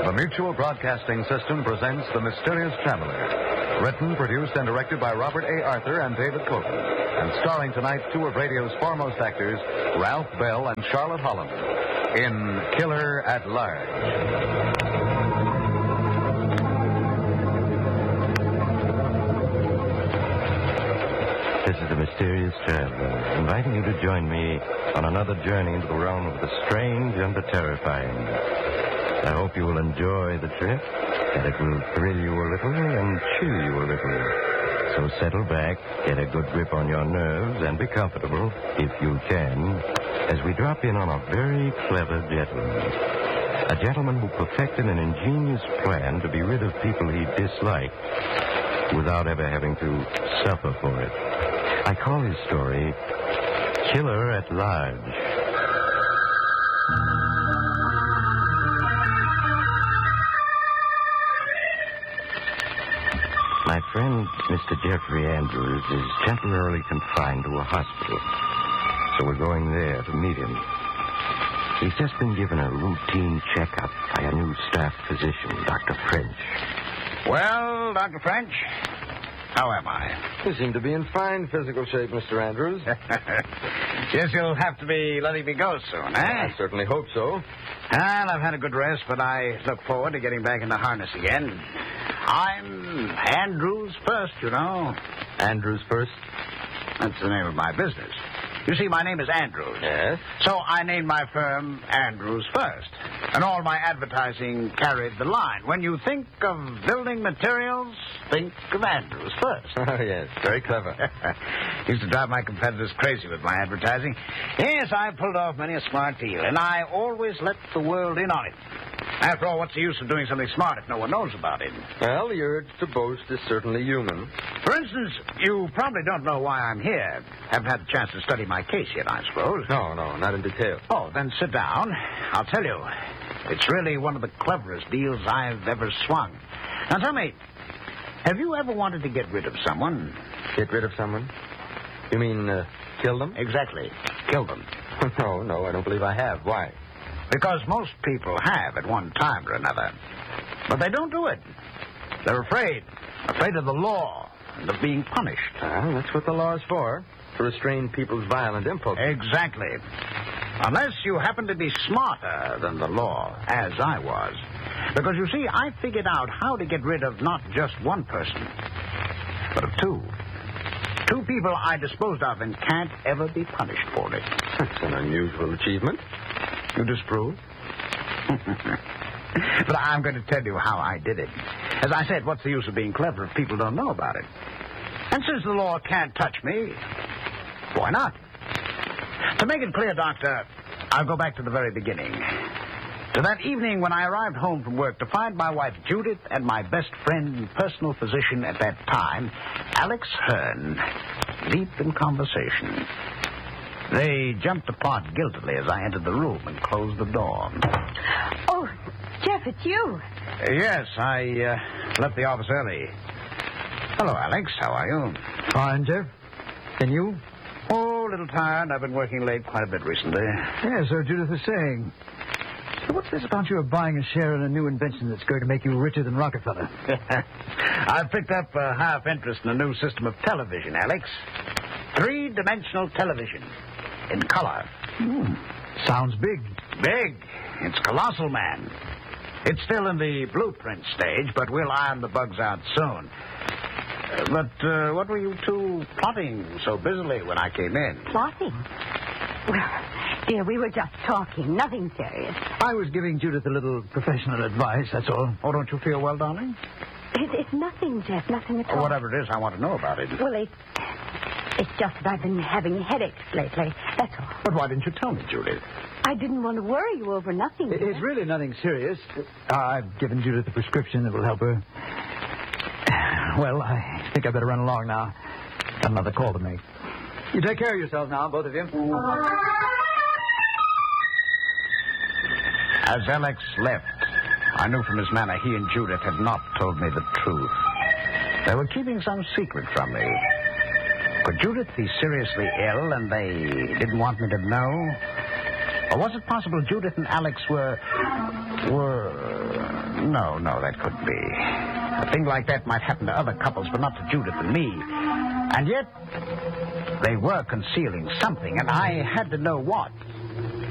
The Mutual Broadcasting System presents The Mysterious Traveler. Written, produced, and directed by Robert A. Arthur and David Coulter. And starring tonight two of radio's foremost actors, Ralph Bell and Charlotte Holland, in Killer at Large. This is The Mysterious Traveler, inviting you to join me on another journey into the realm of the strange and the terrifying. I hope you will enjoy the trip, that it will thrill you a little and chill you a little. So settle back, get a good grip on your nerves, and be comfortable, if you can, as we drop in on a very clever gentleman. A gentleman who perfected an ingenious plan to be rid of people he disliked without ever having to suffer for it. I call his story Killer at Large. My friend, Mr. Jeffrey Andrews, is temporarily confined to a hospital. So we're going there to meet him. He's just been given a routine checkup by a new staff physician, Dr. French. Well, Dr. French, how am I? You seem to be in fine physical shape, Mr. Andrews. Guess you'll have to be letting me go soon, eh? I certainly hope so. Well, I've had a good rest, but I look forward to getting back in the harness again. I'm Andrews First, you know. Andrews First? That's the name of my business. You see, my name is Andrews. Yes? So I named my firm Andrews First. And all my advertising carried the line. When you think of building materials, think of Andrews First. Oh, yes. Very clever. Used to drive my competitors crazy with my advertising. Yes, I pulled off many a smart deal, and I always let the world in on it. After all, what's the use of doing something smart if no one knows about it? Well, the urge to boast is certainly human. For instance, you probably don't know why I'm here. Haven't had a chance to study my case yet, I suppose. No, not in detail. Oh, then sit down. I'll tell you. It's really one of the cleverest deals I've ever swung. Now, tell me, have you ever wanted to get rid of someone? Get rid of someone? You mean, kill them? Exactly. Kill them. No, I don't believe I have. Why? Because most people have at one time or another. But they don't do it. They're afraid. Afraid of the law and of being punished. Well, that's what the law is for. To restrain people's violent impulses. Exactly. Unless you happen to be smarter than the law, as I was. Because, you see, I figured out how to get rid of not just one person, but of two. Two people I disposed of and can't ever be punished for it. That's an unusual achievement. You disapprove? But I'm going to tell you how I did it. As I said, what's the use of being clever if people don't know about it? And since the law can't touch me, why not? To make it clear, Doctor, I'll go back to the very beginning. To that evening when I arrived home from work to find my wife Judith and my best friend and personal physician at that time, Alex Hearn, deep in conversation. They jumped apart guiltily as I entered the room and closed the door. Oh, Jeff, it's you. Yes, I left the office early. Hello, Alex. How are you? Fine, Jeff. And you? Oh, a little tired. I've been working late quite a bit recently. Yeah, so Judith was saying. So what's this about you buying a share in a new invention that's going to make you richer than Rockefeller? I've picked up a half interest in a new system of television, Alex. 3-dimensional television. In color. Sounds big. Big. It's colossal, man. It's still in the blueprint stage, but we'll iron the bugs out soon. But what were you two plotting so busily when I came in? Plotting? Well, dear, we were just talking. Nothing serious. I was giving Judith a little professional advice, that's all. Oh, don't you feel well, darling? It's nothing, Jeff. Nothing at all. Whatever it is, I want to know about it. Well, it's just that I've been having headaches lately. That's all. But why didn't you tell me, Judith? I didn't want to worry you over nothing. It's really nothing serious. I've given Judith a prescription that will help her. Well, I think I better run along now. Got another call to make. You take care of yourselves now, both of you. As Alex left, I knew from his manner he and Judith had not told me the truth. They were keeping some secret from me. Could Judith be seriously ill and they didn't want me to know? Or was it possible Judith and Alex were... No, that couldn't be. A thing like that might happen to other couples, but not to Judith and me. And yet, they were concealing something, and I had to know what.